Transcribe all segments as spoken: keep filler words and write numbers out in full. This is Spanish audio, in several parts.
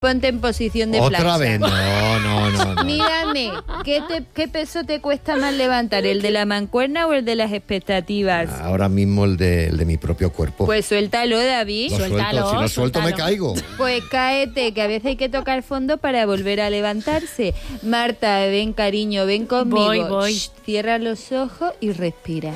Ponte en posición de Otra plancha. vez, no, no, no, no. Mírame, ¿qué, te, ¿qué peso te cuesta más levantar, el de la mancuerna o el de las expectativas? Ahora mismo el de, el de mi propio cuerpo. Pues suéltalo, David. Lo suéltalo, suelto, si lo suelto suéltalo. me caigo. Pues cáete, que a veces hay que tocar fondo para volver a levantarse. Marta, ven cariño, ven conmigo. Voy, voy. Shh, cierra los ojos y respira.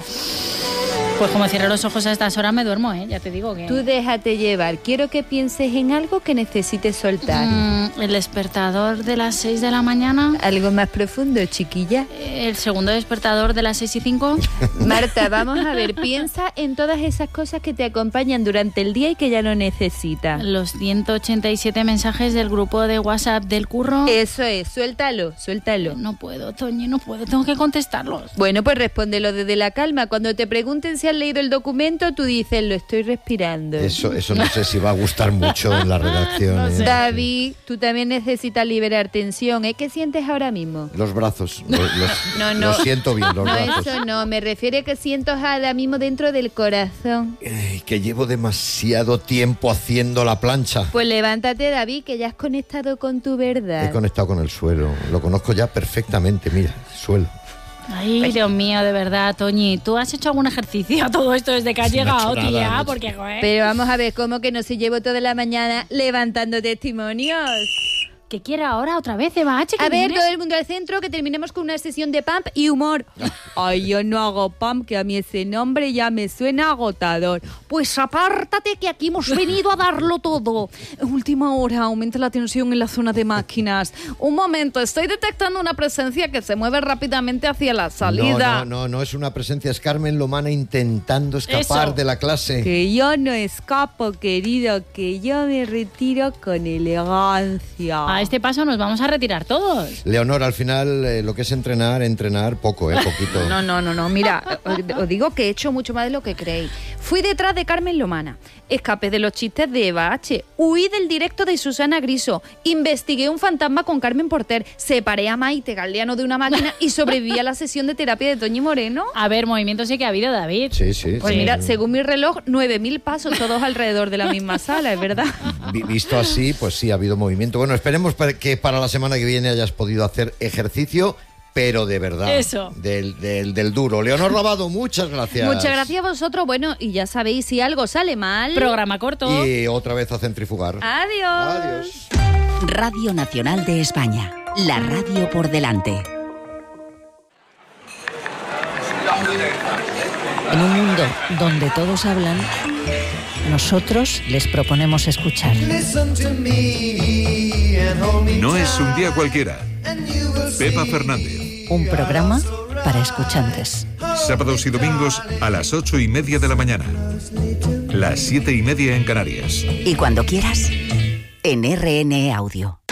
Pues como cierro los ojos a estas horas me duermo, ¿eh? Ya te digo que... Tú déjate llevar. Quiero que pienses en algo que necesites soltar. Mm, el despertador de las seis de la mañana. Algo más profundo, chiquilla. El segundo despertador de las seis y cinco. Marta, vamos a ver, piensa en todas esas cosas que te acompañan durante el día y que ya no necesitas. Los ciento ochenta y siete mensajes del grupo de WhatsApp del curro. Eso es, suéltalo, suéltalo. No puedo, Toñi, no puedo, tengo que contestarlos. Bueno, pues respóndelo desde la calma. Cuando te pregunten si has leído el documento, tú dices, lo estoy respirando. Eso, eso no sé si va a gustar mucho en la redacción. No ¿eh? sé. David, tú también necesitas liberar tensión, ¿eh? ¿Qué sientes ahora mismo? Los brazos, los, los- No, no. lo siento bien, los No, brazos. eso no, me refiero a que siento ahora mismo dentro del corazón. Ay, que llevo demasiado tiempo haciendo la plancha. Pues levántate, David, que ya has conectado con tu verdad. He conectado con el suelo, lo conozco ya perfectamente, mira, suelo. Ay, Dios mío, de verdad, Toñi. ¿Tú has hecho algún ejercicio a todo esto desde que has No he hecho llegado, nada, tía? no he hecho Porque, joder, Pero vamos a ver, ¿cómo que no se llevo toda la mañana levantando testimonios? ¿qué quiere ahora otra vez, Eva H? A ¿Que ver, vienes? todo el mundo al centro, que terminemos con una sesión de pump y humor. Ay, yo no hago pump, que a mí ese nombre ya me suena agotador. Pues apártate que aquí hemos venido a darlo todo. Última hora, aumenta la tensión en la zona de máquinas. Un momento, estoy detectando una presencia que se mueve rápidamente hacia la salida. No, no, no, no es una presencia, es Carmen Lomana intentando escapar Eso. de la clase. Que yo no escapo, querido, que yo me retiro con elegancia. A este paso nos vamos a retirar todos. Leonor, al final eh, lo que es entrenar, entrenar poco, ¿eh? Poquito. No, no, no, no, mira, os os digo que he hecho mucho más de lo que creéis. Fui detrás de Carmen Lomana, escapé de los chistes de Eva H, huí del directo de Susana Griso, investigué un fantasma con Carmen Porter, separé a Maite Galdeano de una máquina y sobreviví a la sesión de terapia de Toñi Moreno. A ver, movimiento sí que ha habido, David. Sí, sí. Pues sí. mira, según mi reloj, nueve mil pasos todos alrededor de la misma sala, es verdad. Vi- Visto así, pues sí, ha habido movimiento. Bueno, esperemos pa- que para la semana que viene hayas podido hacer ejercicio, pero de verdad. Eso. Del, del, del duro. Leonor Lavado, muchas gracias. Muchas gracias a vosotros. Bueno, y ya sabéis, si algo sale mal... Programa corto. Y otra vez a centrifugar. Adiós. Adiós. Radio Nacional de España. La radio por delante. En un mundo donde todos hablan, nosotros les proponemos escuchar. No es un día cualquiera. Pepa Fernández. Un programa para escuchantes. Sábados y domingos a las ocho y media de la mañana. Las siete y media en Canarias. Y cuando quieras, en R N E Audio.